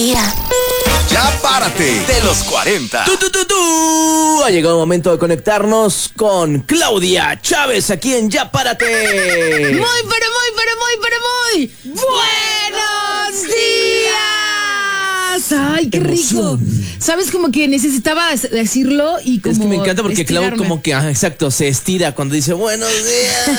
Ya párate de los 40. Ha llegado el momento de conectarnos con Claudia Chávez aquí en Ya Párate. Muy buenos días. Ay, qué rico. Sabes, como que necesitaba decirlo y como es que me encanta porque estirarme. Clau como que, exacto, se estira cuando dice buenos días.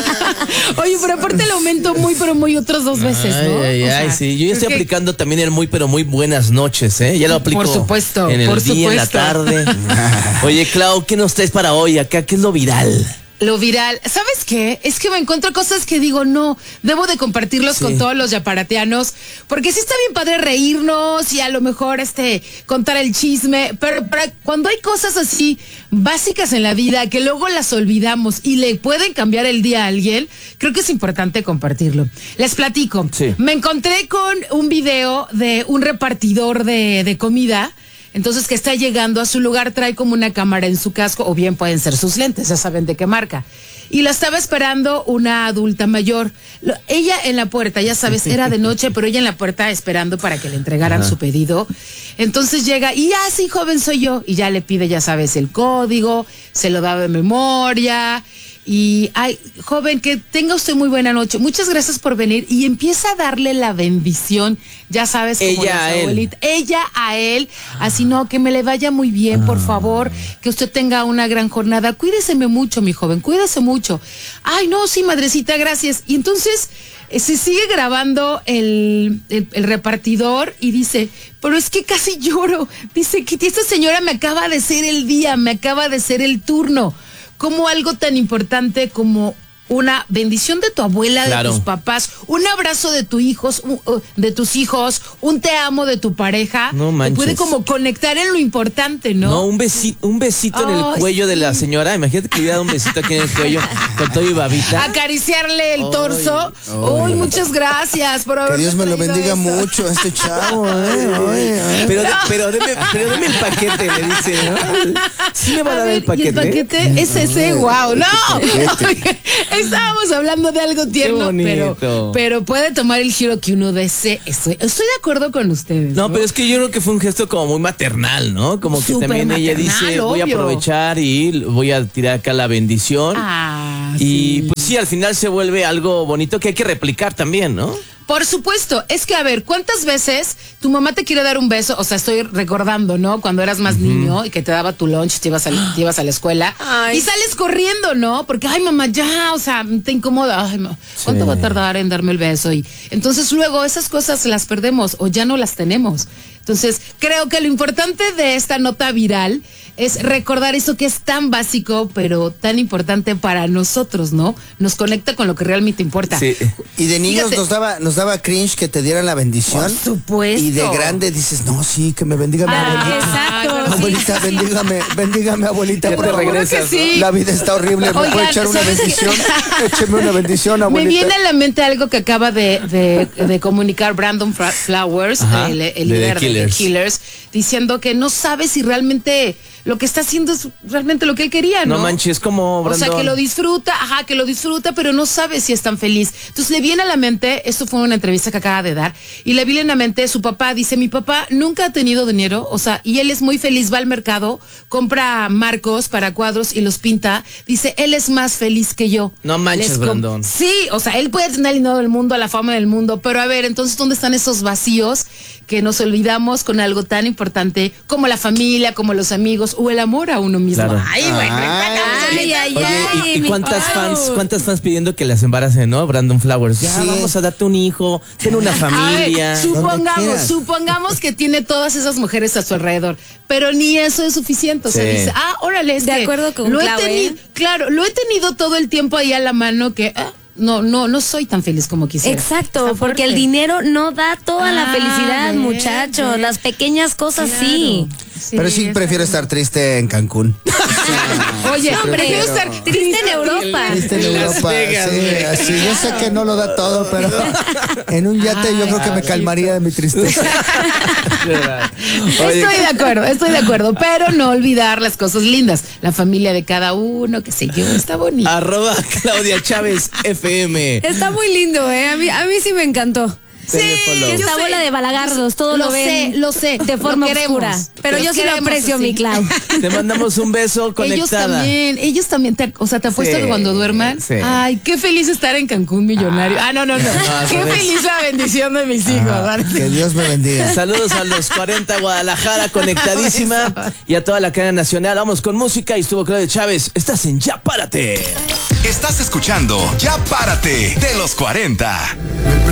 Oye, pero aparte le aumento muy otras 2 veces, ¿no? Ay, sí. Yo ya estoy aplicando también el muy buenas noches, ¿eh? Ya lo aplico. Por supuesto, en el por día, en la supuesto. tarde. Oye, Clau, ¿qué nos traes para hoy acá? ¿Qué es lo viral? Lo viral, ¿sabes qué? Es que me encuentro cosas que digo, no, debo de compartirlos con todos los yaparateanos, porque sí está bien padre reírnos y a lo mejor contar el chisme, pero cuando hay cosas así básicas en la vida que luego las olvidamos y le pueden cambiar el día a alguien, creo que es importante compartirlo. Les platico. Sí. Me encontré con un video de un repartidor de comida. Entonces, que está llegando a su lugar, trae como una cámara en su casco, o bien pueden ser sus lentes, ya saben de qué marca. Y la estaba esperando una adulta mayor. Ella en la puerta, ya sabes, era de noche, pero ella en la puerta esperando para que le entregaran su pedido. Entonces llega, y sí, joven, soy yo. Y ya le pide, ya sabes, el código, se lo da de memoria. Y, joven, que tenga usted muy buena noche. Muchas gracias por venir. Y empieza a darle la bendición, ya sabes, como Ella a él. abuelita. Ella a él, así no, que me le vaya muy bien, por favor, que usted tenga una gran jornada. Cuídeseme mucho, mi joven, cuídese mucho. Ay, no, sí, madrecita, gracias. Y entonces se sigue grabando el repartidor y dice, pero es que casi lloro. Dice que esta señora me acaba de ser el día, me acaba de ser el turno. Como algo tan importante como una bendición de tu abuela, Claro. de tus papás, un abrazo de tus hijos, un te amo de tu pareja, No te manches. puede como conectar en lo importante, ¿no? No, un besito en el Ay, cuello de la sí. señora. Imagínate que le hubiera dado un besito aquí en el cuello con todo y babita. Acariciarle el torso. Uy, muchas gracias por Que haberme Dios me lo traído bendiga eso. mucho a este chavo, ay. Pero deme el paquete, le dice, ¿no? ¿Sí me va a dar el ¿Y paquete? el paquete es ese? ¡Wow! ¡No! Estábamos hablando de algo tierno, bonito. pero puede tomar el giro que uno desee. Estoy de acuerdo con ustedes. No, pero es que yo creo que fue un gesto como muy maternal, ¿no? Como que Súper también ella maternal, dice, voy a obvio. aprovechar y voy a tirar acá la bendición. Y sí. pues sí, al final se vuelve algo bonito que hay que replicar también, ¿no? Por supuesto, es que a ver, ¿cuántas veces tu mamá te quiere dar un beso? O sea, estoy recordando, ¿no? Cuando eras más niño y que te daba tu lunch, te ibas a la escuela y sales corriendo, ¿no? Porque, ay, mamá, ya, o sea, te incomoda. Ay, ¿cuánto va a tardar en darme el beso? Y entonces luego esas cosas las perdemos o ya no las tenemos. Entonces, creo que lo importante de esta nota viral es recordar eso que es tan básico, pero tan importante para nosotros, ¿no? Nos conecta con lo que realmente importa. Sí. Y de niños Fíjate. nos daba cringe que te dieran la bendición. Por supuesto. Y de grande dices, no, sí, que me bendiga mi abuelita. Exacto. Abuelita, bendígame, abuelita, Ya por te favor. regresas, que sí. La vida está horrible, ¿me Oigan, puede echar una ¿sabes qué? bendición? Écheme una bendición, Me abuelita. viene a la mente algo que acaba de comunicar Brandon Flowers, Ajá, el de líder The de The Killers. Killers, diciendo que no sabe si realmente lo que está haciendo es realmente lo que él quería, ¿no? No manches, como O sea, Brandon. que lo disfruta, pero no sabe si es tan feliz. Entonces le viene a la mente, esto fue una entrevista que acaba de dar, y le viene a la mente su papá, dice, mi papá nunca ha tenido dinero, o sea, y él es muy feliz, va al mercado, compra marcos para cuadros y los pinta, dice, él es más feliz que yo. No manches, Brandon. Sí, o sea, él puede tener el dinero del mundo, la fama del mundo, pero a ver, entonces, ¿dónde están esos vacíos que nos olvidamos con algo tan importante como la familia, como los amigos o el amor a uno mismo? Claro. Ay, bueno, Oye, ¿y cuántas fans pidiendo que las embaracen, ¿no? Brandon Flowers. Ya, Sí. vamos a darte un hijo, ten una familia. A ver, Donde quieras. supongamos que tiene todas esas mujeres a su alrededor, pero ni eso es suficiente. O sea, Sí. dice, órale, es De que acuerdo con lo he Clau, tenido, claro, lo he tenido todo el tiempo ahí a la mano que no soy tan feliz como quisiera. Exacto, Está porque el fuerte. dinero no da toda la felicidad, ve, muchachos. ve. Las pequeñas cosas sí. Pero sí prefiero estar triste en Cancún. Oye, No, hombre, prefiero estar triste en Europa. Triste en Las Europa, Vegas, sí, güey. así. Yo sé que no lo da todo, pero en un yate yo creo que me calmaría de mi tristeza. Oye, Estoy de acuerdo, pero no olvidar las cosas lindas, la familia de cada uno, qué sé yo, está bonito. @Claudia Chávez FM. Está muy lindo, ¿eh? A mí sí me encantó. Denle follow. Que esta bola de balagardos, todo lo ven. Lo sé. De forma lo queremos. oscura. Pero yo sí lo queremos aprecio, así. mi Clau. Te mandamos un beso conectada. Ellos también, te apuesto Sí, que cuando duerman, sí. ay, qué feliz estar en Cancún millonario. No. Qué ¿sabes? feliz la bendición de mis hijos. ¿vale? Que Dios me bendiga. Saludos a los 40 Guadalajara, conectadísima. Y a toda la cadena nacional. Vamos con música y estuvo Claudia Chávez. Estás en Ya Párate. Estás escuchando Ya Párate de los 40.